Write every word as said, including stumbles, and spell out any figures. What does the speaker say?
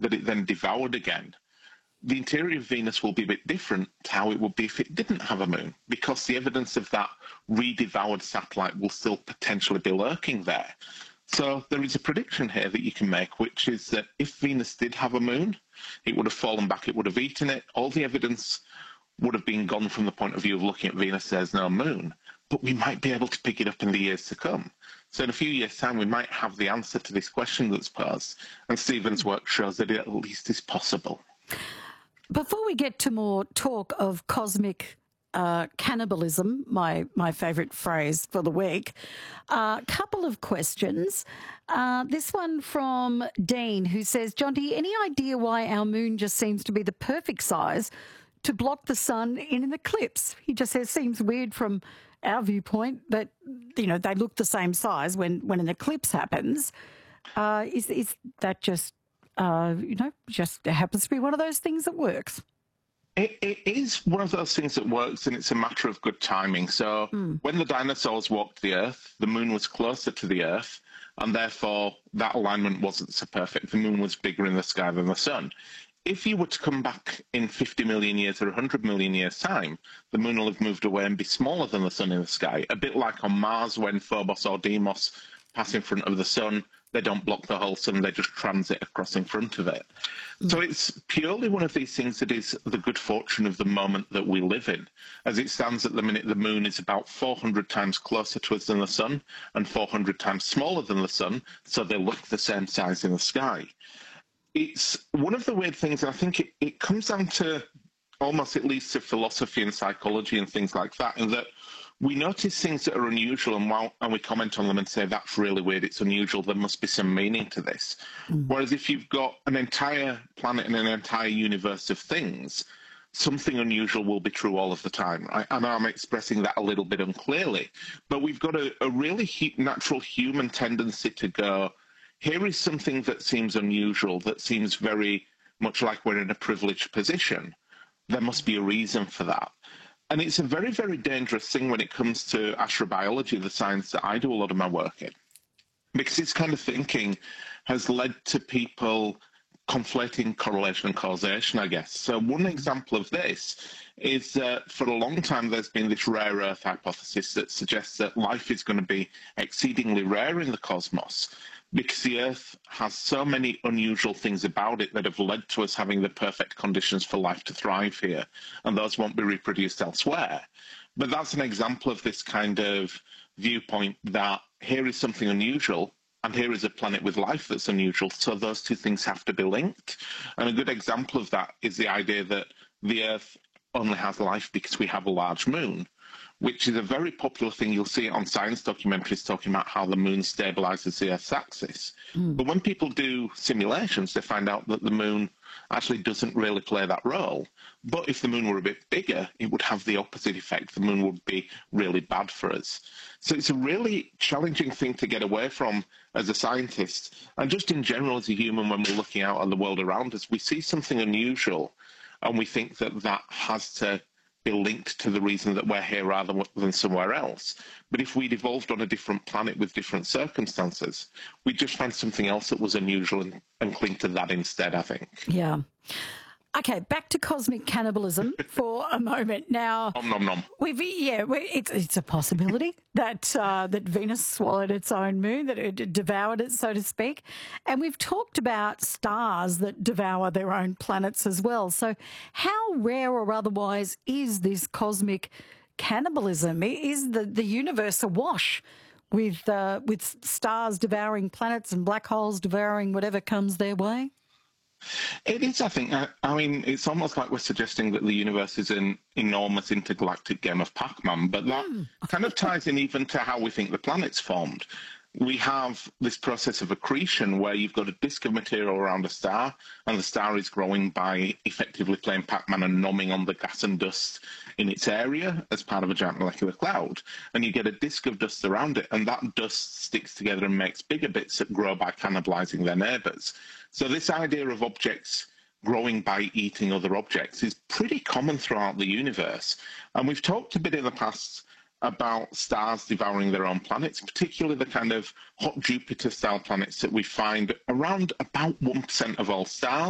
that it then devoured again, the interior of Venus will be a bit different to how it would be if it didn't have a moon, because the evidence of that re-devoured satellite will still potentially be lurking there. So there is a prediction here that you can make, which is that if Venus did have a moon, it would have fallen back, it would have eaten it. All the evidence would have been gone from the point of view of looking at Venus, there's no moon, but we might be able to pick it up in the years to come. So in a few years' time, we might have the answer to this question that's posed, and Stephen's work shows that it at least is possible. Before we get to more talk of cosmic uh, cannibalism, my, my favourite phrase for the week, a uh, couple of questions. Uh, this one from Dean, who says, Jonty, any idea why our moon just seems to be the perfect size to block the sun in an eclipse? He just says, seems weird from our viewpoint that, you know, they look the same size when, when an eclipse happens. Uh, is, is that just... Uh, you know, just happens to be one of those things that works. It, it is one of those things that works, and it's a matter of good timing. So mm. when the dinosaurs walked the Earth, the moon was closer to the Earth, and therefore that alignment wasn't so perfect. The moon was bigger in the sky than the sun. If you were to come back in fifty million years or one hundred million years' time, the moon will have moved away and be smaller than the sun in the sky, a bit like on Mars when Phobos or Deimos pass in front of the sun. They don't block the whole sun, they just transit across in front of it. Mm. So it's purely one of these things that is the good fortune of the moment that we live in. As it stands at the minute, the moon is about four hundred times closer to us than the sun and four hundred times smaller than the sun, so they look the same size in the sky. It's one of the weird things, and I think it, it comes down to almost at least to philosophy and psychology and things like that, in that we notice things that are unusual, and while and we comment on them and say, that's really weird, it's unusual, there must be some meaning to this. Mm. Whereas if you've got an entire planet and an entire universe of things, something unusual will be true all of the time. I, I know I'm expressing that a little bit unclearly, but we've got a, a really he- natural human tendency to go, here is something that seems unusual, that seems very much like we're in a privileged position. There must be a reason for that. And it's a very, very dangerous thing when it comes to astrobiology, the science that I do a lot of my work in, because this kind of thinking has led to people conflating correlation and causation, I guess. So one example of this is that for a long time there's been this rare earth hypothesis that suggests that life is going to be exceedingly rare in the cosmos, because the Earth has so many unusual things about it that have led to us having the perfect conditions for life to thrive here, and those won't be reproduced elsewhere. But that's an example of this kind of viewpoint that here is something unusual, and here is a planet with life that's unusual, so those two things have to be linked. And a good example of that is the idea that the Earth only has life because we have a large moon, which is a very popular thing. You'll see it on science documentaries talking about how the moon stabilizes the Earth's axis. Mm. But when people do simulations, they find out that the moon actually doesn't really play that role. But if the moon were a bit bigger, it would have the opposite effect. The moon would be really bad for us. So it's a really challenging thing to get away from as a scientist. And just in general as a human, when we're looking out at the world around us, we see something unusual and we think that that has to be linked to the reason that we're here rather than somewhere else. But if we'd evolved on a different planet with different circumstances, we'd just find something else that was unusual and, and cling to that instead, I think. Yeah. Okay, back to cosmic cannibalism for a moment. Now, nom, nom, nom. We've yeah, we, it's it's a possibility that uh, that Venus swallowed its own moon, that it devoured it, so to speak. And we've talked about stars that devour their own planets as well. So, how rare or otherwise is this cosmic cannibalism? Is the the universe awash with uh, with stars devouring planets and black holes devouring whatever comes their way? It is, I think. I, I mean, it's almost like we're suggesting that the universe is an enormous intergalactic game of Pac-Man, but that mm. kind of ties in even to how we think the planet's formed. We have this process of accretion where you've got a disk of material around a star, and the star is growing by effectively playing Pac-Man and nomming on the gas and dust in its area as part of a giant molecular cloud. And you get a disk of dust around it, and that dust sticks together and makes bigger bits that grow by cannibalizing their neighbors. So this idea of objects growing by eating other objects is pretty common throughout the universe. And we've talked a bit in the past about stars devouring their own planets, particularly the kind of hot Jupiter-style planets that we find around about one percent of all stars.